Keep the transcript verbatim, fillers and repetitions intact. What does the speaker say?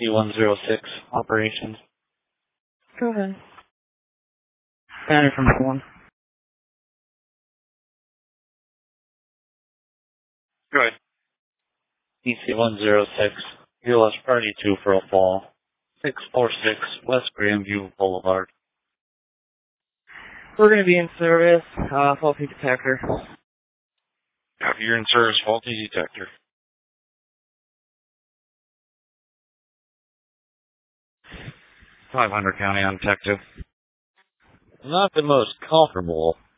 C one zero six, operations. Go ahead. Banner from one. Go ahead. D C one zero six, U S Party two for a fall. six four six West Grandview Boulevard. We're going to be in service, uh, faulty detector. Copy, you're in service, faulty detector. five hundred County on detective. Not the most comfortable